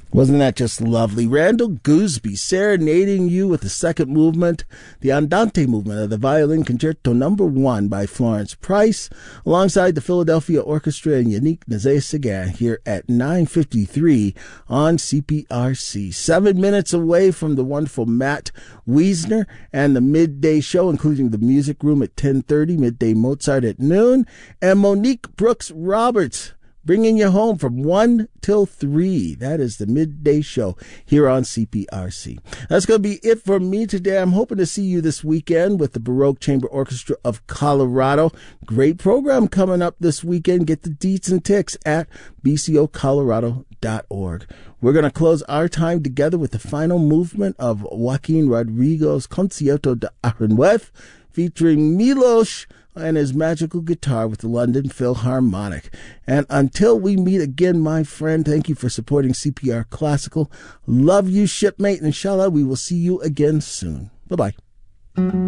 Wasn't that just lovely? Randall Gooseby serenading you with the second movement, the Andante movement of the Violin Concerto No. 1 by Florence Price, alongside the Philadelphia Orchestra and Yannick Nézet-Séguin here at 9:53 on CPRC. 7 minutes away from the wonderful Matt Wiesner and the Midday Show, including the Music Room at 10:30, Midday Mozart at noon, and Monique Brooks Roberts bringing you home from 1 till 3. That is the Midday Show here on CPRC. That's going to be it for me today. I'm hoping to see you this weekend with the Baroque Chamber Orchestra of Colorado. Great program coming up this weekend. Get the deets and ticks at bcocolorado.org. We're going to close our time together with the final movement of Joaquin Rodrigo's Concierto de Aranjuez, featuring Milos and his magical guitar with the London Philharmonic. And until we meet again, my friend, thank you for supporting CPR Classical. Love you, shipmate. Inshallah, we will see you again soon. Bye-bye.